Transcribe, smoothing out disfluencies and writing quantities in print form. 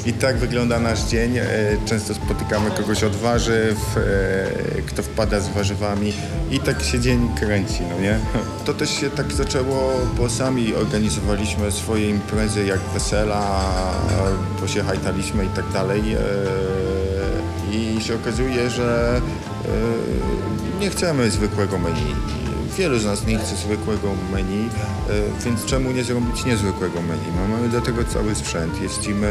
I tak wygląda nasz dzień. Często spotykamy kogoś od warzyw, kto wpada z warzywami i tak się dzień kręci, no nie? To też się tak zaczęło, bo sami organizowaliśmy swoje imprezy jak wesela, bo się hajtaliśmy i tak dalej. I się okazuje, że nie chcemy zwykłego menu. Wielu z nas nie chce zwykłego menu, więc czemu nie zrobić niezwykłego menu? Mamy do tego cały sprzęt. Jeździmy